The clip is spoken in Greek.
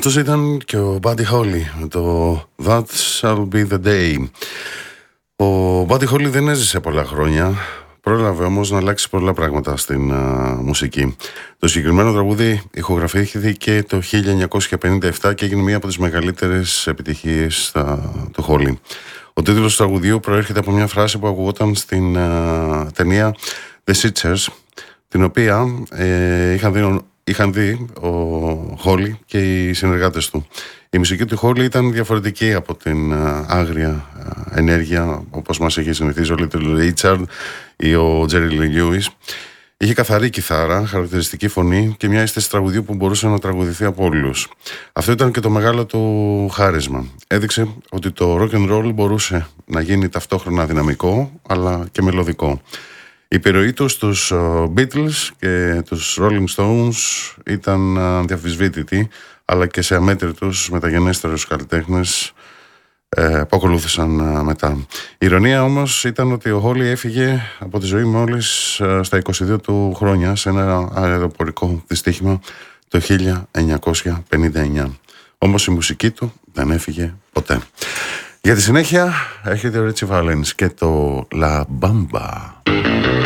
Αυτός ήταν και ο Buddy Holly με το That Shall Be The Day. Ο Buddy Holly δεν έζησε πολλά χρόνια, πρόλαβε όμως να αλλάξει πολλά πράγματα στην μουσική. Το συγκεκριμένο τραγούδι ηχογραφήθηκε το 1957 και έγινε μία από τις μεγαλύτερες επιτυχίες του Holly. Ο τίτλος του τραγουδιού προέρχεται από μια φράση που ακουγόταν στην ταινία The Searchers, την οποία είχαν δει ο Holly και οι συνεργάτες του. Η μουσική του Holly ήταν διαφορετική από την άγρια ενέργεια όπως μας έχει συνηθίσει ο Little Richard ή ο Jerry Lee Lewis. Είχε καθαρή κιθάρα, χαρακτηριστική φωνή και μια αίσθηση τραγουδιού που μπορούσε να τραγουδηθεί από όλους. Αυτό ήταν και το μεγάλο του χάρισμα. Έδειξε ότι το rock and roll μπορούσε να γίνει ταυτόχρονα δυναμικό αλλά και μελωδικό. Η επιρροή του στους Beatles και τους Rolling Stones ήταν αδιαμφισβήτητη, αλλά και σε αμέτρητους μεταγενέστερους καλλιτέχνες που ακολούθησαν μετά. Η ηρωνία όμως ήταν ότι ο Holly έφυγε από τη ζωή μόλις στα 22 του χρόνια σε ένα αεροπορικό δυστύχημα το 1959. Όμως η μουσική του δεν έφυγε ποτέ. Για τη συνέχεια έρχεται ο Ritchie Valens και το La Bamba.